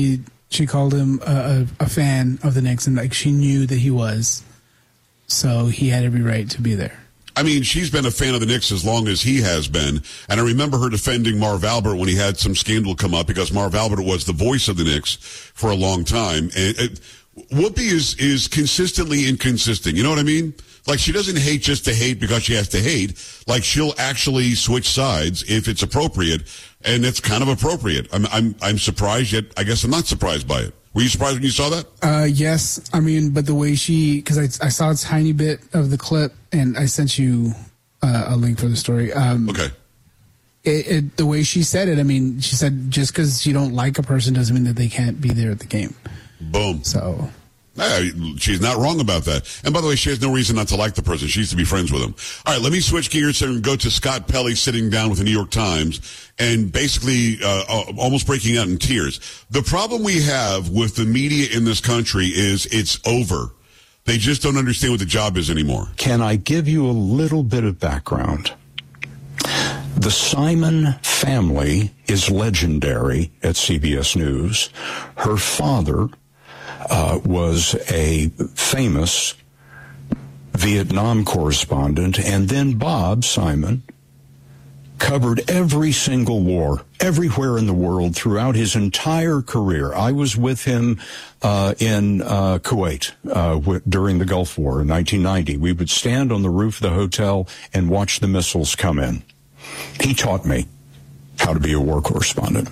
she called him a fan of the Knicks, and like she knew that he was, so he had every right to be there. I mean, she's been a fan of the Knicks as long as he has been. And I remember her defending Marv Albert when he had some scandal come up, because Marv Albert was the voice of the Knicks for a long time. And Whoopi is consistently inconsistent. You know what I mean? Like, she doesn't hate just to hate because she has to hate. Like, she'll actually switch sides if it's appropriate. And it's kind of appropriate. I'm surprised, yet I guess I'm not surprised by it. Were you surprised when you saw that? Yes. I mean, but the way because I saw a tiny bit of the clip, and I sent you a link for the story. Okay. The way she said it, I mean, she said just because you don't like a person doesn't mean that they can't be there at the game. Boom. So. She's not wrong about that. And by the way, she has no reason not to like the person. She used to be friends with him. All right, let me switch gears and go to Scott Pelley sitting down with the New York Times and basically almost breaking out in tears. The problem we have with the media in this country is it's over. They just don't understand what the job is anymore. Can I give you a little bit of background? The Simon family is legendary at CBS News. Her father was a famous Vietnam correspondent, and then Bob Simon covered every single war, everywhere in the world, throughout his entire career. I was with him in Kuwait during the Gulf War in 1990. We would stand on the roof of the hotel and watch the missiles come in. He taught me how to be a war correspondent.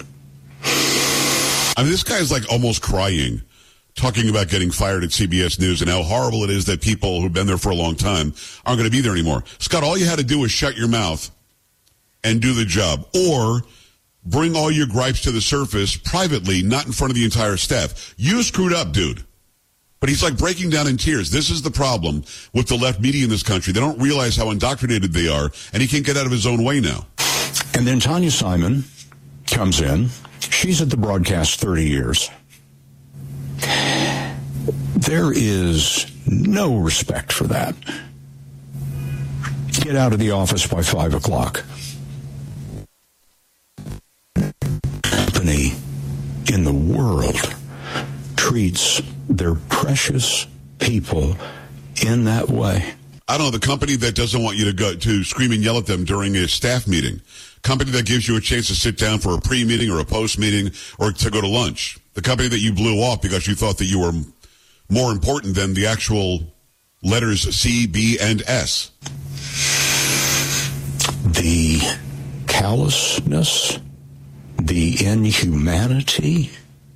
I mean, this guy's like almost crying, talking about getting fired at CBS News and how horrible it is that people who've been there for a long time aren't going to be there anymore. Scott, all you had to do was shut your mouth and do the job, or bring all your gripes to the surface privately, not in front of the entire staff. You screwed up, dude. But he's like breaking down in tears. This is the problem with the left media in this country. They don't realize how indoctrinated they are, and he can't get out of his own way now. And then Tanya Simon comes in. She's at the broadcast 30 years. There is no respect for that. Get out of the office by 5 o'clock. Company in the world treats their precious people in that way. I don't know, the company that doesn't want you to go to scream and yell at them during a staff meeting. Company that gives you a chance to sit down for a pre-meeting or a post-meeting or to go to lunch. The company that you blew off because you thought that you were more important than the actual letters C, B, and S. The callousness, the inhumanity,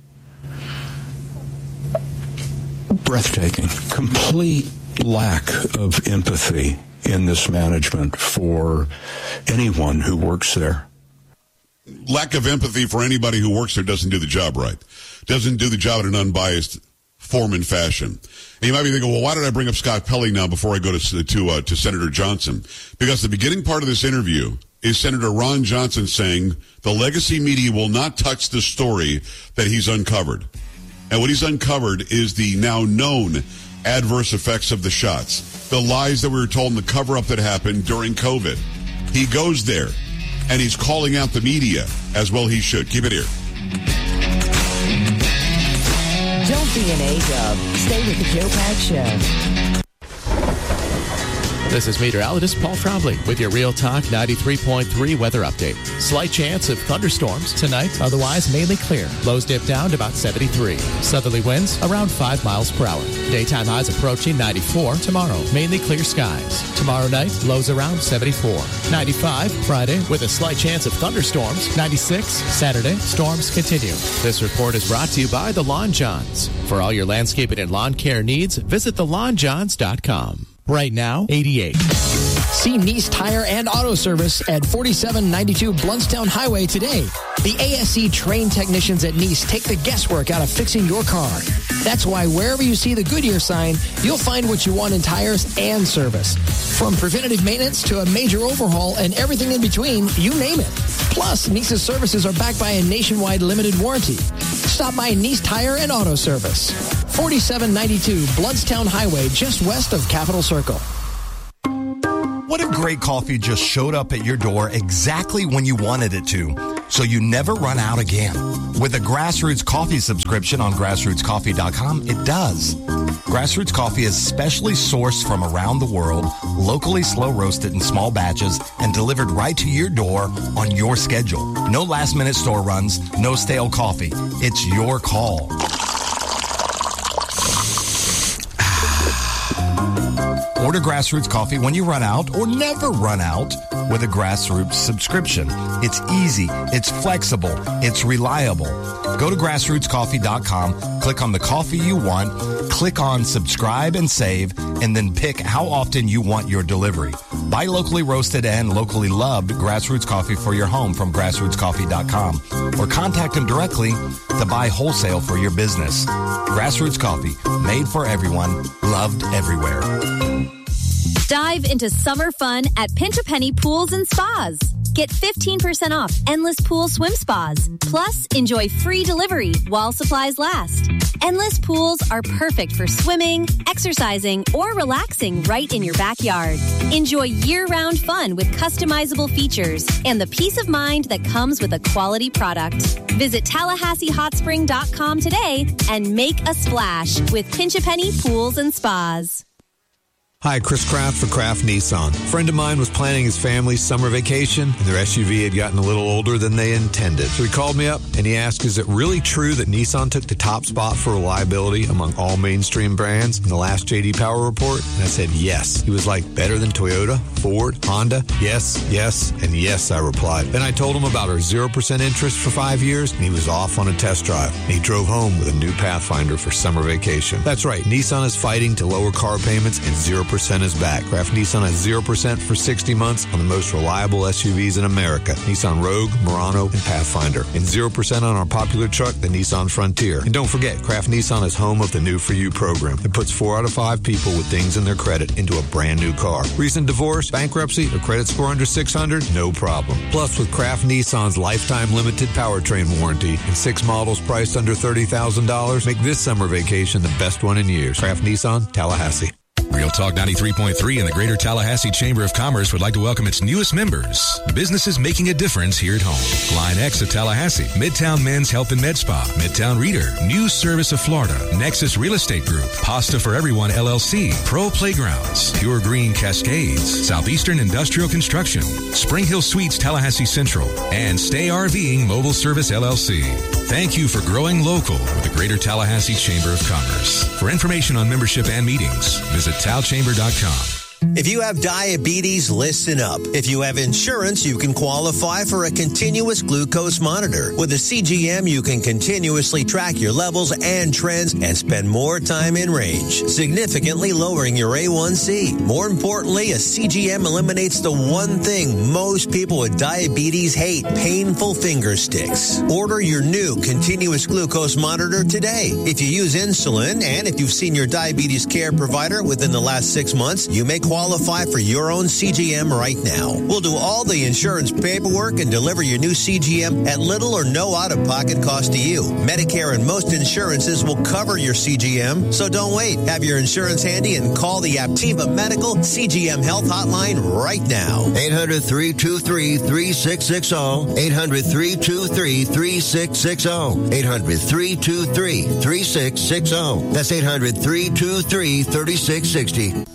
breathtaking, complete lack of empathy in this management for anyone who works there. Lack of empathy for anybody who works there doesn't do the job right. Doesn't do the job in an unbiased form and fashion. And you might be thinking, well, why did I bring up Scott Pelley now before I go to Senator Johnson? Because the beginning part of this interview is Senator Ron Johnson saying the legacy media will not touch the story that he's uncovered. And what he's uncovered is the now known adverse effects of the shots, the lies that we were told in the cover-up that happened during COVID. He goes there, and he's calling out the media, as well he should. Keep it here. Don't be an A-dub. Stay with the Joe Pags Show. This is meteorologist Paul Trombley with your Real Talk 93.3 weather update. Slight chance of thunderstorms tonight, otherwise mainly clear. Lows dip down to about 73. Southerly winds around 5 miles per hour. Daytime highs approaching 94 tomorrow. Mainly clear skies. Tomorrow night, lows around 74. 95 Friday with a slight chance of thunderstorms. 96 Saturday, storms continue. This report is brought to you by The Lawn Johns. For all your landscaping and lawn care needs, visit thelawnjohns.com. Right now, 88. See Nice Tire and Auto Service at 4792 Bluntstown Highway today. The ASC trained technicians at Nice take the guesswork out of fixing your car. That's why wherever you see the Goodyear sign, you'll find what you want in tires and service. From preventative maintenance to a major overhaul and everything in between, you name it. Plus, Nice's services are backed by a nationwide limited warranty. Stop by Nice Tire and Auto Service. 4792 Bluntstown Highway, just west of Capitol Circle. What if great coffee just showed up at your door exactly when you wanted it to? so you never run out again. With a Grassroots Coffee subscription on grassrootscoffee.com, it does. Grassroots Coffee is specially sourced from around the world, locally slow roasted in small batches, and delivered right to your door on your schedule. No last-minute store runs, no stale coffee. It's your call. Order Grassroots Coffee when you run out or never run out with a Grassroots subscription. It's easy, it's flexible, it's reliable. Go to grassrootscoffee.com, click on the coffee you want, click on subscribe and save, and then pick how often you want your delivery. Buy locally roasted and locally loved Grassroots Coffee for your home from grassrootscoffee.com or contact them directly to buy wholesale for your business. Grassroots Coffee, made for everyone, loved everywhere. Dive into summer fun at Pinch a Penny Pools and Spas. Get 15% off endless pool swim spas. Plus, enjoy free delivery while supplies last. Endless pools are perfect for swimming, exercising, or relaxing right in your backyard. Enjoy year-round fun with customizable features and the peace of mind that comes with a quality product. Visit TallahasseeHotSpring.com today and make a splash with Pinch a Penny Pools and Spas. Hi, Chris Kraft for Kraft Nissan. A friend of mine was planning his family's summer vacation, and their SUV had gotten a little older than they intended. So he called me up, and he asked, is it really true that Nissan took the top spot for reliability among all mainstream brands in the last J.D. Power report? And I said, yes. He was like, better than Toyota, Ford, Honda? Yes, yes, and yes, I replied. Then I told him about our 0% interest for 5 years, and he was off on a test drive. And he drove home with a new Pathfinder for summer vacation. That's right, Nissan is fighting to lower car payments, and 0% is back. Kraft Nissan has 0% for 60 months on the most reliable SUVs in America. Nissan Rogue, Murano, and Pathfinder. And 0% on our popular truck, the Nissan Frontier. And don't forget, Kraft Nissan is home of the New For You program. It puts 4 out of 5 people with things in their credit into a brand new car. Recent divorce, bankruptcy, or credit score under 600? No problem. Plus, with Kraft Nissan's lifetime limited powertrain warranty and 6 models priced under $30,000, make this summer vacation the best one in years. Kraft Nissan, Tallahassee. Real Talk 93.3 and the Greater Tallahassee Chamber of Commerce would like to welcome its newest members. Businesses making a difference here at home. Line X of Tallahassee, Midtown Men's Health and Med Spa, Midtown Reader, News Service of Florida, Nexus Real Estate Group, Pasta for Everyone LLC, Pro Playgrounds, Pure Green Cascades, Southeastern Industrial Construction, Spring Hill Suites Tallahassee Central, and Stay RVing Mobile Service LLC. Thank you for growing local with the Greater Tallahassee Chamber of Commerce. For information on membership and meetings, visit talchamber.com. If you have diabetes, listen up. If you have insurance, you can qualify for a continuous glucose monitor. With a CGM, you can continuously track your levels and trends and spend more time in range, significantly lowering your A1C. More importantly, a CGM eliminates the one thing most people with diabetes hate, painful finger sticks. Order your new continuous glucose monitor today. If you use insulin and if you've seen your diabetes care provider within the last 6 months, you may qualify for your own CGM right now. We'll do all the insurance paperwork and deliver your new CGM at little or no out-of-pocket cost to you. Medicare and most insurances will cover your CGM, so don't wait. Have your insurance handy and call the Aptiva Medical CGM Health Hotline right now. 800-323-3660. 800-323-3660. 800-323-3660. That's 800-323-3660.